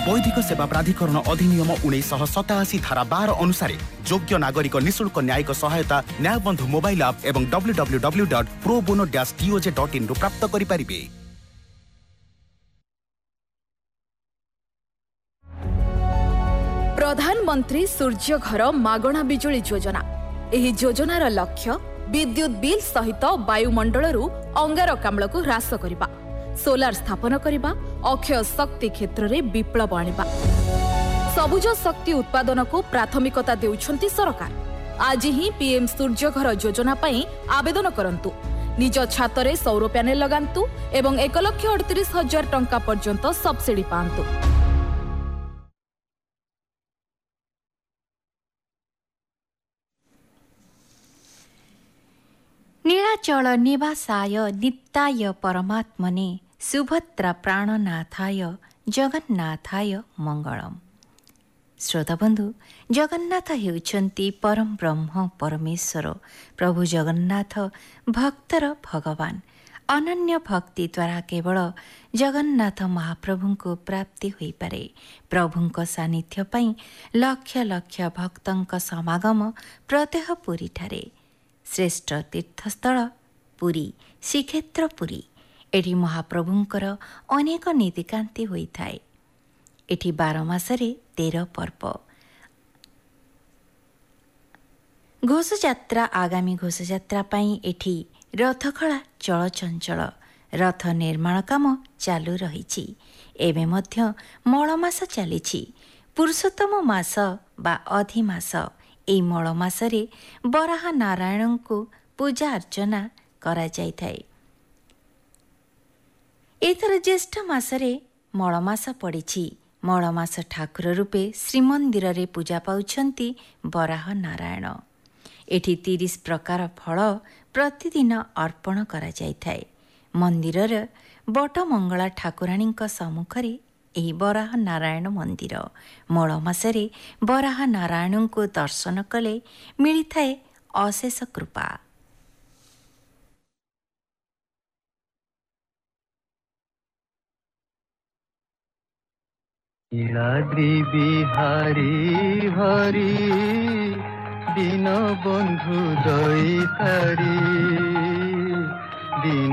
वैधिक सेवा प्राधिकरण अधिनियम 1987 धारा 12 अनुसार योग्य नागरिक निःशुल्क न्यायिक सहायता न्यायबंधु मोबाइल ऐप एवं www.probono-toj.in रु प्राप्त करि परिबे। प्रधानमंत्री सूर्य घर मागणा बिजुली योजना। एही योजनार लक्ष्य विद्युत बिल सहित वायुमंडल अंगारकाम्ल को ह्रास करने, सोलार स्थापन करने, अक्षय शक्ति क्षेत्र में विप्लव आनिबा। सबुज शक्ति उत्पादन को प्राथमिकता देउछंती सरकार। आज ही पीएम सूर्य घर योजना पाई आवेदन करंतु। निज छातरे सौर पैनेल लगांतु एवं 1,38,000 टंका पर्यंत सब्सिडी पांतु। नीलाचल निवासाय नित्याय परमात्मने सुभद्रा प्राणनाथाय जगन्नाथाय मंगलम। श्रोताबंधु, जगन्नाथ हेउछंती परम ब्रह्म परमेश्वर। प्रभु जगन्नाथ भक्तर भगवान। अनन्य भक्ति द्वारा केवल जगन्नाथ महाप्रभु को प्राप्ति होई पारे। प्रभुंक सानिध्य पई लक्ष लक्ष भक्तंक समागम प्रत्यह पुरी ठारे। श्रेष्ठ तीर्थस्थल पुरी श्रीक्षेत्र पुरी। एठी महाप्रभुंकर अनेक नीतिकांति होई थाए। एठी 12 मासरे 13 पर्व। घोषयात्रा आगामी घोषयात्रा पाई एठी रथखला चलचंचल। रथ निर्माण काम चालू रही। एवं मध्य मल मास चली। पुरुषोत्तम मास बा अधि मास। एई मल मासरे बराह नारायण को पूजा अर्चना करा जाय थाए। एथर ज्येष्ठ मासरे मलमास पड़ी। मलमास ठाकुर रूपे श्रीमंदिर रे पूजा पाउछंती बराह नारायण। एठी 30 प्रकार फल प्रतिदिन अर्पण करा जाय थाए। मंदिरर बटमंगला ठाकुराणी सम्मुखरे एही बराह नारायण मंदिर। मलमासरे बराह नारायण को दर्शन कले मिली थाए अशेष कृपा। नीलाद्रि बिहारी हरि दीन बंधु दयितारी दिन